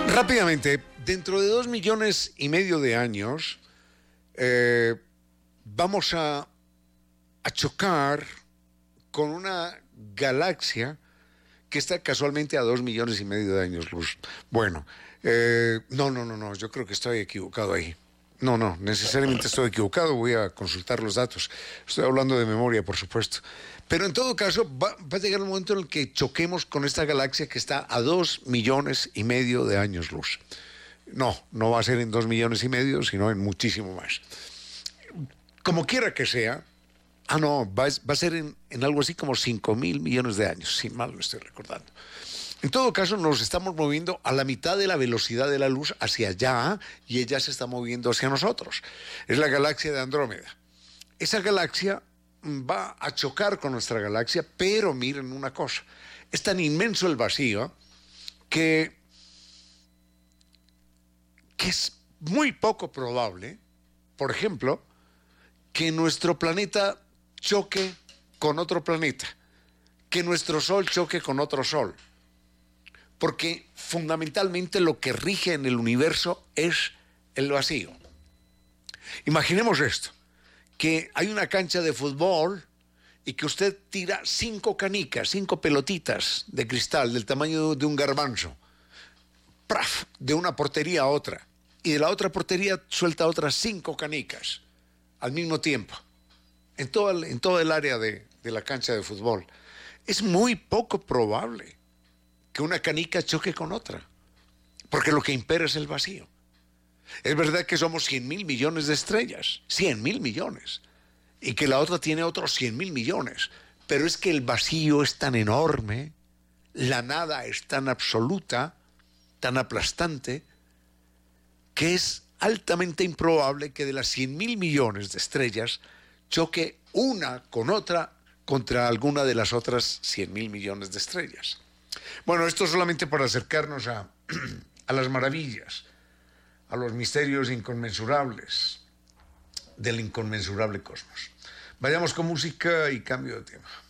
Rápidamente, dentro de 2,5 millones de años, vamos a chocar con una galaxia que está casualmente a 2,5 millones de años luz. Bueno, no, yo creo que estoy equivocado ahí. No, necesariamente estoy equivocado, voy a consultar los datos. Estoy hablando de memoria, por supuesto. Pero en todo caso, va a llegar el momento en el que choquemos con esta galaxia que está a 2,5 millones de años luz. No va a ser en 2,5 millones, sino en muchísimo más. Como quiera que sea, va a ser en algo así como 5,000 millones de años, si mal no estoy recordando. En todo caso, nos estamos moviendo a la mitad de la velocidad de la luz hacia allá y ella se está moviendo hacia nosotros. Es la galaxia de Andrómeda. Esa galaxia va a chocar con nuestra galaxia, pero miren una cosa. Es tan inmenso el vacío que es muy poco probable, por ejemplo, que nuestro planeta choque con otro planeta, que nuestro Sol choque con otro Sol. Porque fundamentalmente lo que rige en el universo es el vacío. Imaginemos esto, que hay una cancha de fútbol y que usted tira 5 canicas, 5 pelotitas de cristal del tamaño de un garbanzo, ¡praf!, de una portería a otra, y de la otra portería suelta otras 5 canicas al mismo tiempo, en todo el área de la cancha de fútbol. Es muy poco probable que una canica choque con otra, porque lo que impera es el vacío. Es verdad que somos 100,000 millones de estrellas, 100,000 millones, y que la otra tiene otros 100,000 millones, pero es que el vacío es tan enorme, la nada es tan absoluta, tan aplastante, que es altamente improbable que de las 100,000 millones de estrellas choque una con otra contra alguna de las otras 100,000 millones de estrellas. Bueno, esto solamente para acercarnos a las maravillas, a los misterios inconmensurables del inconmensurable cosmos. Vayamos con música y cambio de tema.